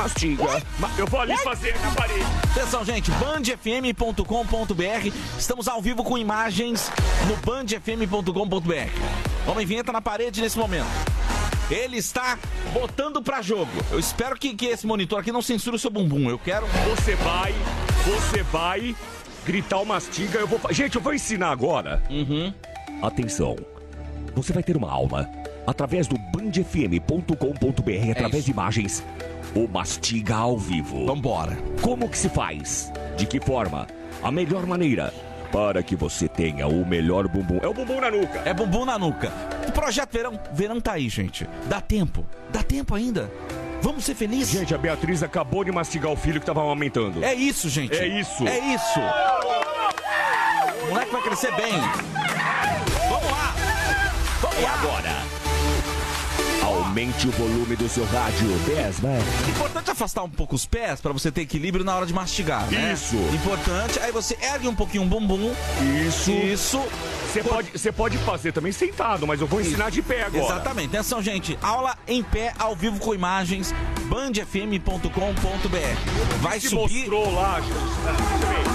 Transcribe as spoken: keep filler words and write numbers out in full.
Mastiga. Eu vou ali fazer na parede. Atenção, gente, band f m ponto com ponto b r. Estamos ao vivo com imagens no band f m ponto com ponto b r. Homem Vinheta na parede nesse momento. Ele está botando pra jogo. Eu espero que, que esse monitor aqui não censure o seu bumbum. Eu quero... Você vai, você vai gritar o mastiga. Eu vou... Gente, eu vou ensinar agora. Uhum. Atenção. Você vai ter uma aula através do band f m ponto com ponto b r, É através isso. de imagens. O mastiga ao vivo. Vambora. Como que se faz? De que forma? A melhor maneira para que você tenha o melhor bumbum. É o bumbum na nuca. É bumbum na nuca. O projeto Verão, Verão tá aí, gente. Dá tempo. Dá tempo ainda. Vamos ser felizes. Gente, a Beatriz acabou de mastigar o filho que tava amamentando. É isso, gente. É isso. É isso. O moleque vai crescer bem. Vamos lá. Vamos E lá. agora? Aumente o volume do seu rádio. dez, vai. Importante afastar um pouco os pés pra você ter equilíbrio na hora de mastigar, né? Isso. Importante. Aí você ergue um pouquinho o bumbum. Isso. Isso. Você pode, você pode fazer também sentado, mas eu vou ensinar de pé agora. Exatamente. Atenção, gente. Aula em pé, ao vivo com imagens. band f m ponto com ponto b r. Vai Se subir... mostrou lá, gente.